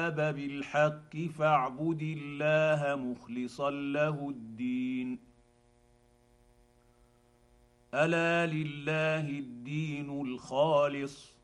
الكتاب بالحق فاعبد الله مخلصا له الدين الا لله الدين الخالص